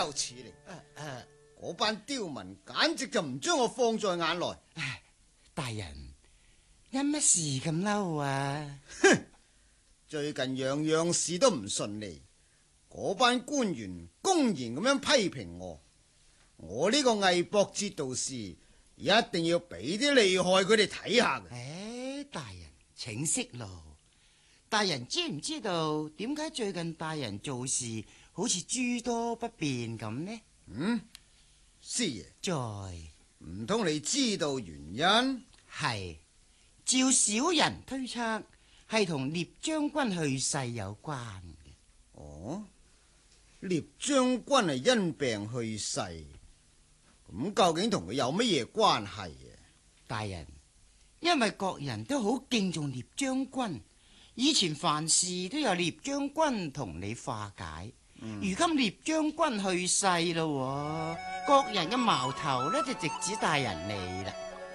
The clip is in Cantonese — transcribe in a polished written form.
有此理！嗰班刁民簡直就唔將我放在眼內。 大人，因乜事咁嬲啊？ 哼！最近樣樣事都唔順利，嗰班官員公然咁樣批評我呢個魏博節度使一定要俾啲厲害佢哋睇下嘅。 大人請息怒。大人知唔知道點解最近大人做事好似諸多不便咁呢？ 師爺， 在唔通你知道原因？ 係照小人推測，係同聶將軍去世有關嘅。 哦，聶將軍係因病去世，咁究竟同佢有乜嘢關係啊？ 大人，因為各人都好敬重聶將軍，以前凡事都有聶將軍同你化解。如今聶將軍去世咯，各人嘅矛頭呢就直指大人你啦。